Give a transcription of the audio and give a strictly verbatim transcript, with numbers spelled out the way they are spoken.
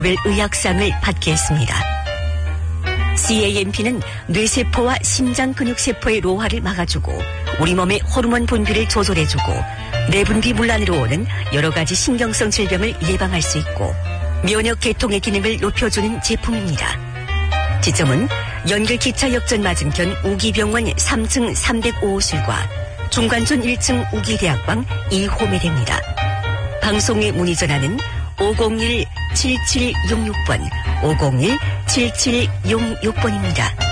의학상을 받게 했습니다. 씨에이엠피는 뇌세포와 심장근육세포의 노화를 막아주고 우리 몸의 호르몬 분비를 조절해주고 내분비 문란으로 오는 여러 가지 신경성 질병을 예방할 수 있고 면역 계통의 기능을 높여주는 제품입니다. 지점은 연결기차 역전 맞은편 우기병원 삼 층 삼공오 호실과 중관촌 일 층 우기대학방 이 호매대입니다. 방송에 문의 전화는 오공일 칠칠육육 번, 오공일 칠칠육육 번입니다.